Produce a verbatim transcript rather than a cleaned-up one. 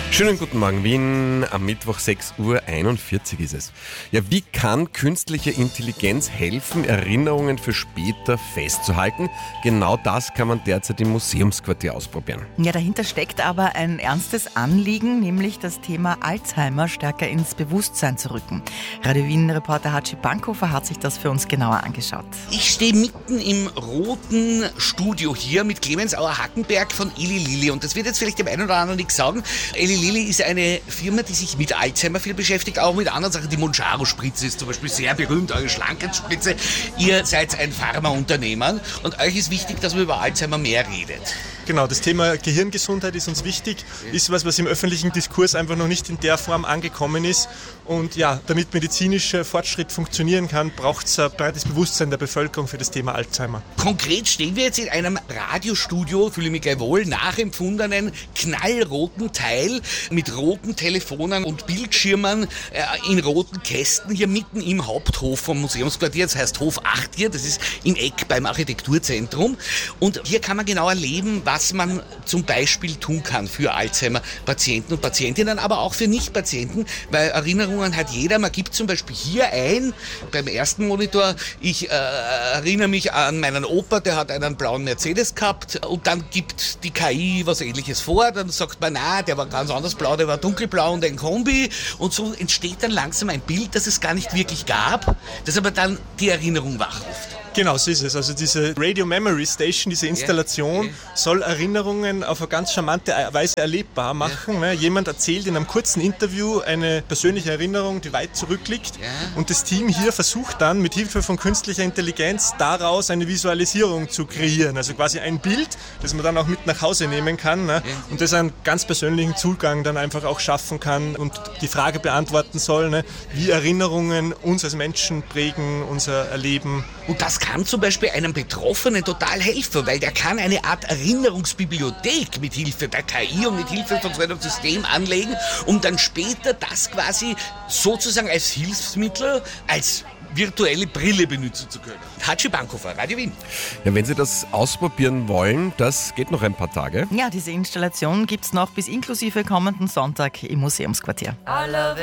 Schönen guten Morgen, Wien. Am Mittwoch sechs Uhr einundvierzig ist es. Ja, wie kann künstliche Intelligenz helfen, Erinnerungen für später festzuhalten? Genau das kann man derzeit im Museumsquartier ausprobieren. Ja, dahinter steckt aber ein ernstes Anliegen, nämlich das Thema Alzheimer stärker ins Bewusstsein zu rücken. Radio Wien-Reporter Hatschi Bankhofer hat sich das für uns genauer angeschaut. Ich stehe mitten im roten Studio hier mit Clemens Auer-Hackenberg von Eli Lilly. Und das wird jetzt vielleicht dem einen oder anderen nichts sagen. Eli Lilly ist eine Firma, die sich mit Alzheimer viel beschäftigt, auch mit anderen Sachen. Die Mounjaro-Spritze ist zum Beispiel sehr berühmt, eure Schlankheitsspritze. Ihr seid ein Pharmaunternehmen und euch ist wichtig, dass man über Alzheimer mehr redet. Genau, das Thema Gehirngesundheit ist uns wichtig, ist was, was im öffentlichen Diskurs einfach noch nicht in der Form angekommen ist. Und ja, damit medizinischer Fortschritt funktionieren kann, braucht es ein breites Bewusstsein der Bevölkerung für das Thema Alzheimer. Konkret stehen wir jetzt in einem Radiostudio, fühle mich gleich wohl, nachempfundenen knallroten Teil mit roten Telefonen und Bildschirmen äh, in roten Kästen hier mitten im Haupthof vom Museumsquartier. Das heißt Hof acht hier, das ist im Eck beim Architekturzentrum. Und hier kann man genau erleben, was man zum Beispiel tun kann für Alzheimer-Patienten und Patientinnen, aber auch für Nicht-Patienten, weil Erinnerungen hat jeder. Man gibt zum Beispiel hier ein, beim ersten Monitor, ich äh, erinnere mich an meinen Opa, der hat einen blauen Mercedes gehabt und dann gibt die K I was Ähnliches vor, dann sagt man, na, der war ganz anders blau, der war dunkelblau und ein Kombi und so entsteht dann langsam ein Bild, das es gar nicht wirklich gab, das aber dann die Erinnerung wachruft. Genau, so ist es. Also diese Radio Memory Station, diese Installation, yeah, yeah. soll Erinnerungen auf eine ganz charmante Weise erlebbar machen. Yeah. Jemand erzählt in einem kurzen Interview eine persönliche Erinnerung, die weit zurückliegt. Yeah. Und das Team hier versucht dann mit Hilfe von künstlicher Intelligenz daraus eine Visualisierung zu kreieren. Also quasi ein Bild, das man dann auch mit nach Hause nehmen kann, ne? Yeah. Und das einen ganz persönlichen Zugang dann einfach auch schaffen kann und die Frage beantworten soll, ne? Wie Erinnerungen uns als Menschen prägen, unser Erleben. Und das kann zum Beispiel einem Betroffenen total helfen, weil der kann eine Art Erinnerungsbibliothek mit Hilfe der K I und mit Hilfe von so einem System anlegen, um dann später das quasi sozusagen als Hilfsmittel, als virtuelle Brille benutzen zu können. Hatschi Bankhofer, Radio Wien. Ja, wenn Sie das ausprobieren wollen, das geht noch ein paar Tage. Ja, diese Installation gibt es noch bis inklusive kommenden Sonntag im Museumsquartier.